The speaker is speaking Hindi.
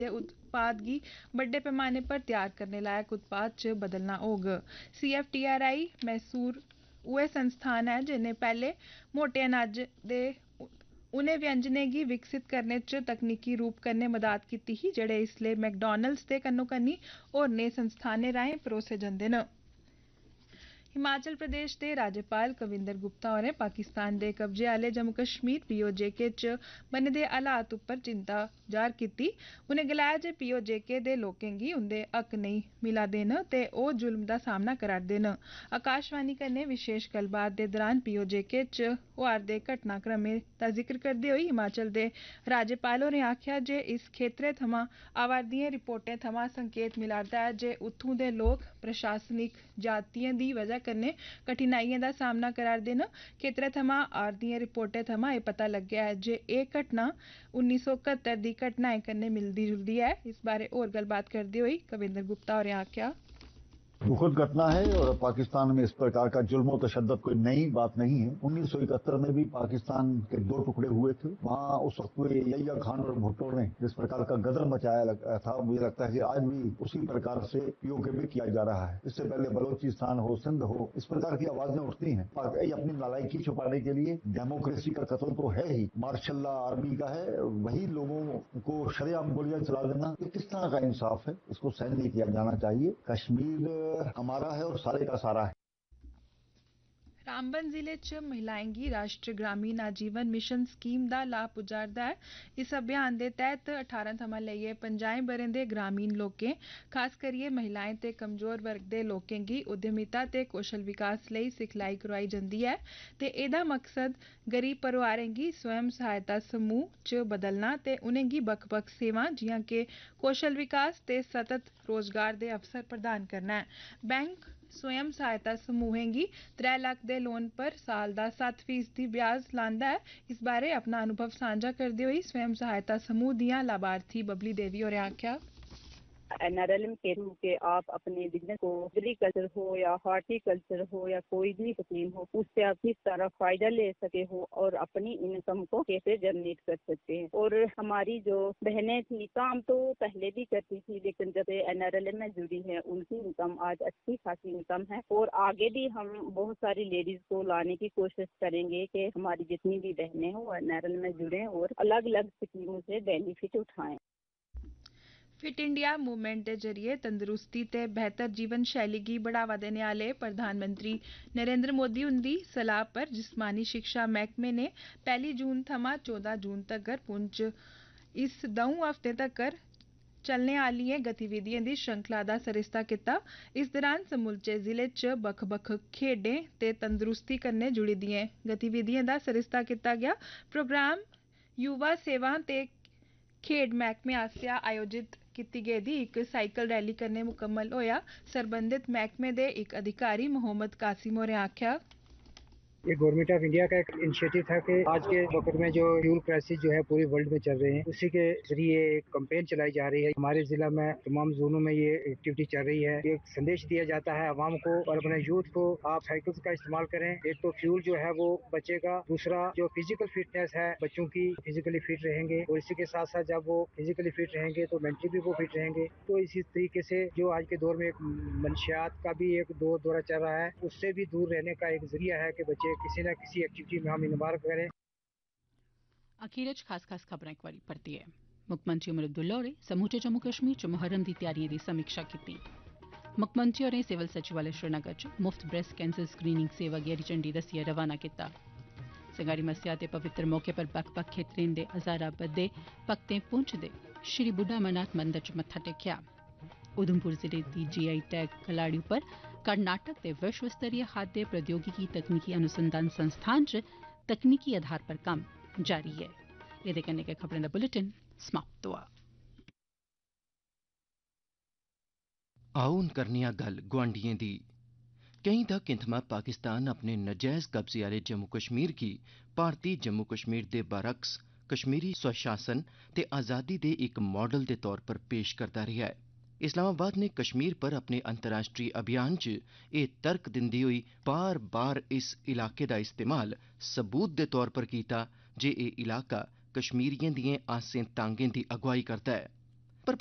दे उत्पाद गी बड़े पैमाने पर तैयार करने लायक उत्पाद च बदलना होग। CFTRI मैसूर उहे संस्थान है जिन्हें पहले मोटे अनाज दे उनें व्यंजनें गी विकसित करने च तकनीकी रूप कन्नै मदद कीती ही जेह्ड़े इसलै मैकडॉनल्ड्स दे कन्नो-कन्नी होरनें संस्थानें राहें परोसे जंदे न। हिमाचल प्रदेश दे राज्यपाल कविंदर गुप्ता होरें पाकिस्तान दे कब्जे आह्ले जम्मू कश्मीर POJK च बने दे हालात उप्पर चिंता जाह्र कीती। उनें गलाया जे POJK दे लोकें गी उंदे हक नेईं मिला दे न ते ओह् जुल्म दा सामना करा'रदे न। आकाशवाणी कन्नै विशेष गल्लबात दे दरान POJK च होआ'रदे घटनाक्रमें दा जिक्र करदे होई हिमाचल दे राज्यपाल होरें आखेआ जे इस खेत्तरै थमां आवा'रदियें रिपोर्टें थमां संकेत मिला'रदा ऐ जे उत्थूं दे लोक प्रशासनिक ज्यादतियें दी वजह कन्नै कठिनाइयें दा सामना करा'रदे न। खेत्तरै थमां आ'रदियें रिपोर्टें थमां एह् पता लग्गेआ ऐ जे एह् घटना 1971 दी घटनाएं कन्नै मिलदी-जुलदी ऐ। इस बारै होर गल्लबात करदे होई कविंदर गुप्ता होरें आखेआ दुखद घटना है और पाकिस्तान में इस प्रकार का जुल्म तशद्दुद कोई नई बात नहीं है। 1971 में भी पाकिस्तान के दो टुकड़े हुए थे। वहां उस वक्त यहिया खान और भुट्टो ने जिस प्रकार का गदर मचाया था, मुझे लगता है कि आज भी उसी प्रकार से POK में किया जा रहा है। इससे पहले बलोचिस्तान हो, सिंध हो, इस प्रकार की आवाजें उठती हैं। अपनी नालायकी छुपाने के लिए डेमोक्रेसी का कत्ल तो है ही, मार्शल लॉ आर्मी का है, वही लोगों को शरेआम गोलियां चला देना, ये किस तरह का इंसाफ है? इसको सहन नहीं किया जाना चाहिए। कश्मीर हमारा है और सारे का सारा है। रामबन जिले च महिलाएं गी राष्ट्रीय ग्रामीण आजीवन मिशन स्कीम दा लाभ पुजा'रदा ऐ। इस अभियान दे तैह्त 18 थमां लेइयै 50 ब'रें दे ग्रामीण लोकें, खास करियै महिलाएं ते कमजोर वर्ग दे लोकें गी उद्यमिता ते कौशल विकास लेई सिखलाई करोआई जंदी ऐ ते एह्दा मकसद गरीब परोआरें गी स्वयं सहायता समूह च बदलना ते उ'नें गी बक्ख-बक्ख सेवां जि'यां कि कौशल विकास ते सतत रोजगार दे अवसर प्रदान करना ऐ। बैंक स्वयं सहायता समूहें गी 3 लक्ख दे लोन पर साल दा 7% ब्याज लांदा ऐ। इस बारे अपना अनुभव सांझा करदे होई स्वयं सहायता समूह दियां लाभार्थी बबली देवी होरें आखेआ NRLM के थ्रू के आप अपने बिजनेस को एग्रीकल्चर हो या हॉर्टिकल्चर हो या कोई भी स्कीम हो, उससे आप किस तरह फायदा ले सके हो और अपनी इनकम को कैसे जनरेट कर सकते हैं। और हमारी जो बहनें थी काम तो पहले भी करती थी, लेकिन जब NRLM में जुड़ी है उनकी इनकम आज अच्छी खासी इनकम है। और आगे भी हम बहुत सारी लेडीज को लाने की कोशिश करेंगे कि हमारी जितनी भी बहनें हो NRLM में जुड़े और अलग अलग स्कीमों से बेनिफिट उठाएं। फिट इंडिया मूवमेंट दे जरिए तंदरुस्ती ते बेहतर जीवन शैली गी बढ़ावा देने आह्ले प्रधानमंत्री नरेंद्र मोदी हुंदी सलाह पर जिस्मानी शिक्षा मैह्कमे ने 1 जून थमां 14 जून तगर पुंछ इस 2 हफ्ते तगर चलने आह्लियें गतिविधियें दी श्रृंखला दा सरिस्ता कीता। इस दौरान समूलचे जिले च बक्ख-बक्ख खेड्डें ते तंदरुस्ती कन्नै जुड़ी दियें गतिविधियें दा सरिस्ता कीता गेआ। प्रोग्राम युवा सेवा ते खेड मैह्कमे आसेआ आयोजित कीती गेदी इक साइकिल रैली कन्नै मुकम्मल होया। सरबंधित मैह्कमे दे इक अधिकारी मोहम्मद कासिम होरें आखेआ ये गवर्नमेंट ऑफ इंडिया का एक इनिशिएटिव था कि आज के वक्त में जो फ्यूल क्राइसिस जो है पूरे वर्ल्ड में चल रहे हैं, उसी के जरिए एक कैंपेन चलाई जा रही है। हमारे जिला में तमाम जोनों में ये एक्टिविटी चल रही है। एक संदेश दिया जाता है आवाम को और अपने यूथ को, आप साइकिल्स का इस्तेमाल करें। एक तो फ्यूल जो है वो बचेगा, दूसरा जो फिजिकल फिटनेस है बच्चों की फिजिकली फिट रहेंगे और इसी के साथ साथ जब वो फिजिकली फिट रहेंगे तो मेंटली भी वो फिट रहेंगे। तो इसी तरीके से जो आज के दौर में एक मंशियात का भी एक दौरा चल रहा है, उससे भी दूर रहने का एक जरिया है कि बच्चे किसी न किसी एक्टिविटी में हम इन्वॉल्व करें। अखीर च खास खबरां इक बारी परतियै मुक्खमंत्री उमर अब्दुल्ला होरें समूचे जम्मू कश्मीर च मुहर्रम दी त्यारियें दी समीक्षा कीती। मुक्खमंत्री होरें सिविल सचिवालय श्रीनगर च मुफ्त ब्रेस्ट कैंसर स्क्रीनिंग सेवा गी हरी झंडी दस्सियै रवाना कीता। संगारी मस्सेआ दे पवित्र मौके पर बक्ख बक्ख खेत्तरें दे हजारा बद्दे भक्तें पुंछ दे श्री बुड्ढा अमरनाथ मंदर च मत्था टेकेआ। उधमपुर जिले दी GI टैग कलाड़ी उप्पर कर्नाटक दे विश्व स्तरीय खाद्य प्रौद्योगिकी तकनीकी अनुसंधान संस्थान च तकनीकी आधार पर कम्म जारी ऐ। एह्दे कन्नै गै खबरें दा बुलेटिन समाप्त होआ। आओ हून करने आं गल्ल गुआंढियें दी। केईं दहाकें थमां पाकिस्तान अपने नजैज कब्जे आह्ले जम्मू कश्मीर गी भारती जम्मू कश्मीर दे बरअक्स कश्मीरी स्वशासन ते आज़ादी दे इक मॉडल दे तौर पर पेश करदा रेहा है। इस्लामाबाद ने कश्मीर पर अपने अंतर्राष्ट्रीय अभियान च एह् तर्क दिंदे होई बार बार इस इलाके दा इस्तेमाल सबूत दे तौर पर कीता जे एह् इलाका कश्मीरियें दियें आसें तांगें दी अगुवाई करदा है।